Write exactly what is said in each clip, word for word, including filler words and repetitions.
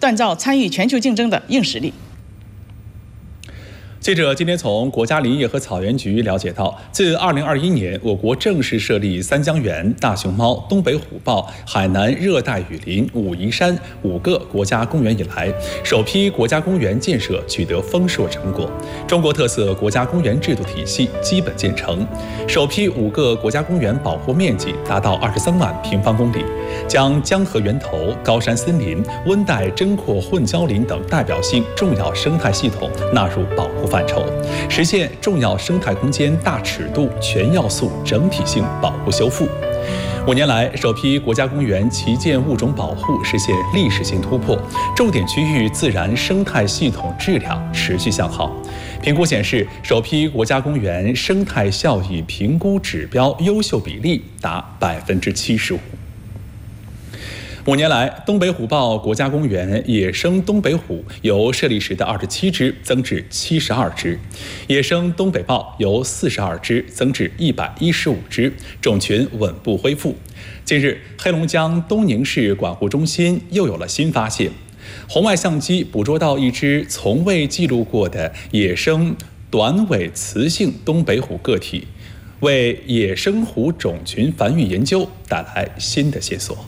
锻造参与全球竞争的硬实力。 记者今天从国家林业和草原局了解到，自二零二一年我国正式设立三江源、大熊猫、东北虎豹、海南热带雨林、武夷山五个国家公园以来，首批国家公园建设取得丰硕成果，中国特色国家公园制度体系基本建成，首批五个国家公园保护面积达到二十三万平方公里，将江河源头、高山森林、温带针阔混交林等代表性重要生态系统纳入保护范畴，实现重要生态空间大尺度、全要素整体性保护修复。五年来，首批国家公园旗舰物种保护实现历史性突破，重点区域自然生态系统质量持续向好。评估显示，首批国家公园生态效益评估指标优秀比例达百分之七十五。五年来，东北虎豹国家公园野生东北虎由设立时的二十七只增至七十二只，野生东北豹由四十二只增至一百一十五只，种群稳步恢复。近日，黑龙江东宁市管护中心又有了新发现，红外相机捕捉到一只从未记录过的野生短尾雌性东北虎个体，为野生虎种群繁育研究带来新的线索。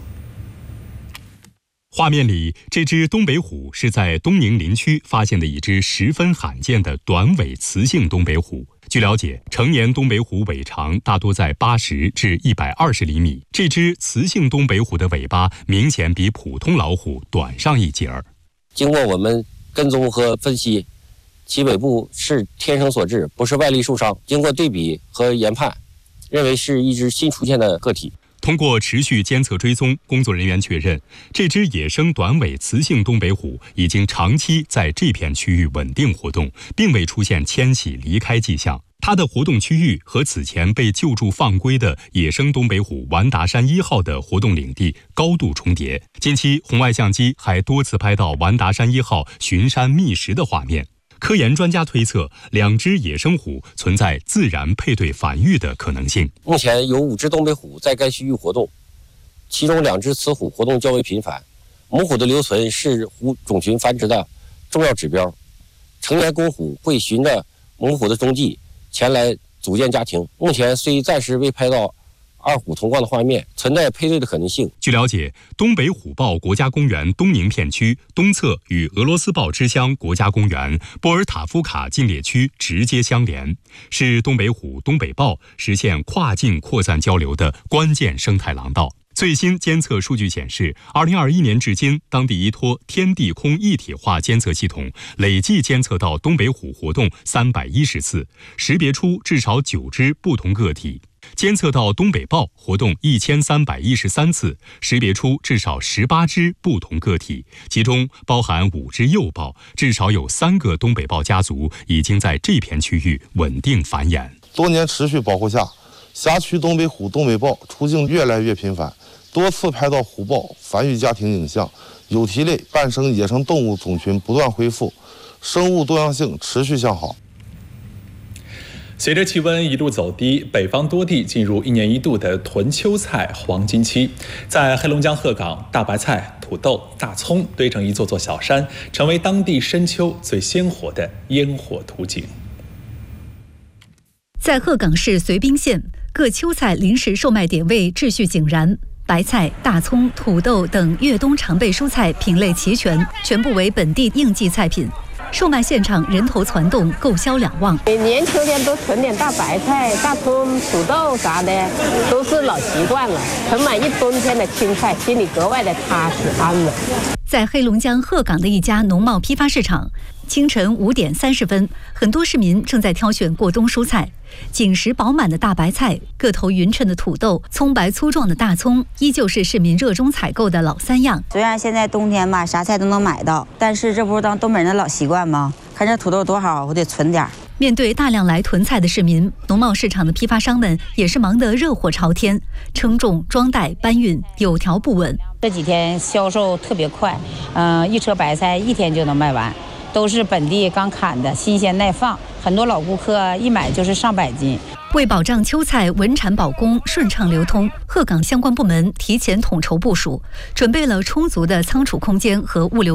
画面里，这只东北虎是在东宁林区发现的一只十分罕见的短尾雌性东北虎。据了解，成年东北虎尾长大多在八十至一百二十厘米，这只雌性东北虎的尾巴明显比普通老虎短上一截儿。 经过我们跟踪和分析，其尾部是天生所致，不是外力受伤。经过对比和研判，认为是一只新出现的个体。 通过持续监测追踪，工作人员确认，这只野生短尾雌性东北虎已经长期在这片区域稳定活动，并未出现迁徙离开迹象。它的活动区域和此前被救助放归的野生东北虎完达山一号的活动领地高度重叠。近期，红外相机还多次拍到完达山一号巡山觅食的画面。科研专家推测，两只野生虎存在自然配对繁育的可能性。 目前有五只东北虎在该区域活动，其中两只雌虎活动较为频繁。母虎的留存是虎种群繁殖的重要指标。成年公虎会循着母虎的踪迹前来组建家庭。目前虽暂时未拍到二虎同框的画面，存在配对的可能性。 据了解，东北虎豹国家公园东宁片区东侧与俄罗斯豹之乡国家公园波尔塔夫卡禁猎区直接相连，是东北虎、东北豹实现跨境扩散交流的关键生态廊道。最新监测数据显示，二零二一年至今，当地依托天地空一体化监测系统，累计监测到东北虎活动三百一十次，识别出至少九只不同个体。监测到东北豹活动一千三百一十三次，识别出至少十八只不同个体，其中包含五只幼豹，至少有三个东北豹家族已经在这片区域稳定繁衍。 多年持续保护下，辖区东北虎、东北豹出境越来越频繁，多次拍到虎豹繁育家庭影像，有蹄类半生野生动物种群不断恢复，生物多样性持续向好。 随着气温一路走低，北方多地进入一年一度的囤秋菜黄金期。在黑龙江鹤岗，大白菜、土豆、大葱堆成一座座小山，成为当地深秋最鲜活的烟火图景。 在鹤岗市绥滨县，各秋菜临时售卖点位秩序井然，白菜、大葱、土豆等越冬常备蔬菜品类齐全，全部为本地应季菜品。售卖现场人头攒动，购销两旺。 每年秋天都囤点大白菜、大葱、土豆啥的，都是老习惯了。囤满一冬天的青菜，心里格外的踏实安稳。 在黑龙江鹤岗的一家农贸批发市场，清晨五点三十分，很多市民正在挑选过冬蔬菜。紧实饱满的大白菜，个头匀称的土豆，葱白粗壮的大葱，依旧是市民热衷采购的老三样。 虽然现在冬天吧，啥菜都能买到，但是这不是当东北人的老习惯吗？看这土豆多好，我得存点。 面对大量来囤菜的市民，农贸市场的批发商们也是忙得热火朝天，称重、装袋、搬运有条不紊。 这几天销售特别快，嗯、呃，一车白菜一天就能卖完。都是本地刚砍的，新鲜耐放，很多老顾客一买就是上百斤。 为保障秋菜稳产保供、顺畅流通，鹤岗相关部门提前统筹部署，准备了充足的仓储空间和物流。